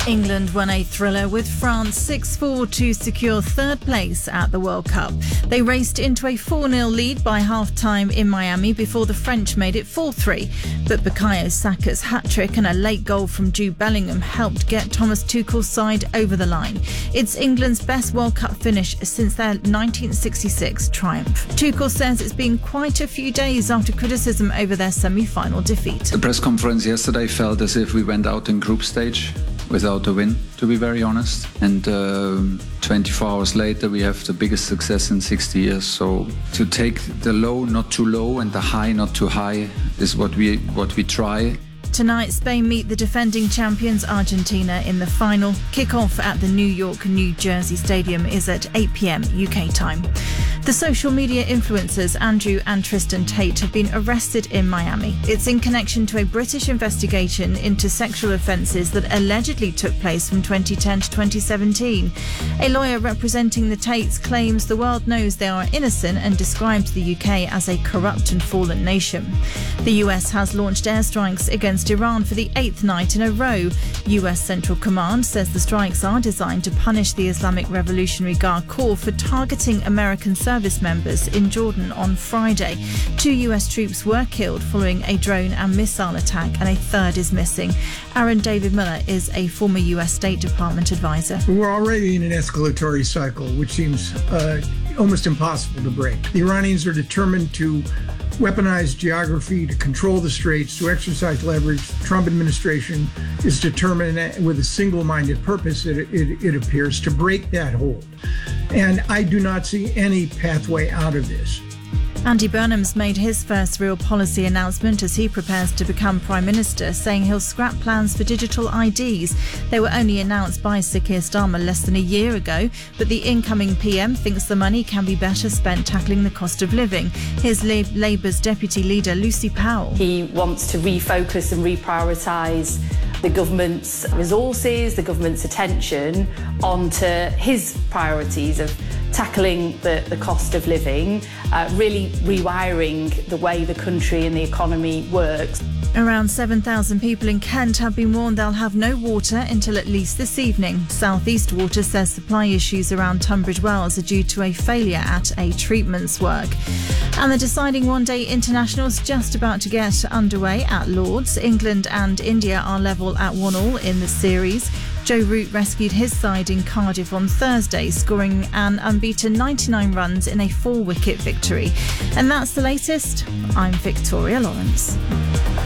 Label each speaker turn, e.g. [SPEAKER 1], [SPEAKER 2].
[SPEAKER 1] England won a thriller with France 6-4 to secure third place at the World Cup. They raced into a 4-0 lead by half-time in Miami before the French made it 4-3. But Bukayo Saka's hat-trick and a late goal from Jude Bellingham helped get Thomas Tuchel's side over the line. It's England's best World Cup finish since their 1966 triumph. Tuchel says it's been quite a few days after criticism over their semi-final defeat.
[SPEAKER 2] The press conference yesterday felt as if we went out in group stage without a win, to be very honest. And 24 hours later, we have the biggest success in 60 years. So to take the low not too low and the high not too high is what we try.
[SPEAKER 1] Tonight, Spain meet the defending champions Argentina in the final. Kick-off at the New York-New Jersey Stadium is at 8 p.m. UK time. The social media influencers Andrew and Tristan Tate have been arrested in Miami. It's in connection to a British investigation into sexual offences that allegedly took place from 2010 to 2017. A lawyer representing the Tates claims the world knows they are innocent and describes the UK as a corrupt and fallen nation. The US has launched airstrikes against Iran for the 8th night in a row. US Central Command says the strikes are designed to punish the Islamic Revolutionary Guard Corps for targeting American service members in Jordan on Friday. 2 US troops were killed following a drone and missile attack, and a third is missing. Aaron David Miller is a former US State Department advisor.
[SPEAKER 3] We're already in an escalatory cycle, which seems almost impossible to break. The Iranians are determined to weaponize geography, to control the straits, to exercise leverage. The Trump administration is determined with a single-minded purpose, it appears, to break that hold. And I do not see any pathway out of this.
[SPEAKER 1] Andy Burnham's made his first real policy announcement as he prepares to become Prime Minister, saying he'll scrap plans for digital IDs. They were only announced by Sir Keir Starmer less than a year ago, but the incoming PM thinks the money can be better spent tackling the cost of living. Here's Labour's Deputy Leader Lucy Powell.
[SPEAKER 4] He wants to refocus and reprioritise the government's resources, the government's attention onto his priorities of tackling the cost of living, really rewiring the way the country and the economy works.
[SPEAKER 1] Around 7,000 people in Kent have been warned they'll have no water until at least this evening. South East Water says supply issues around Tunbridge Wells are due to a failure at a treatment's work. And the deciding one-day internationals just about to get underway at Lord's. England and India are level at 1-1 in the series. Joe Root rescued his side in Cardiff on Thursday, scoring an unbeaten 99 runs in a 4-wicket victory. And that's the latest. I'm Victoria Lawrence.